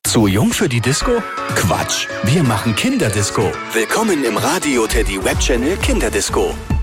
Zu jung für die Disco? Quatsch, wir machen Kinderdisco. Willkommen im Radio Teddy Webchannel Kinderdisco.